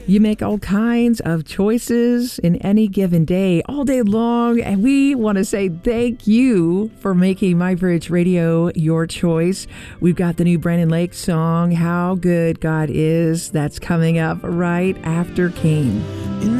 You make all kinds of choices in any given day, all day long, and we want to say thank you for making MyBridge Radio your choice. We've got the new Brandon Lake song, How Good God Is, that's coming up right after Cain.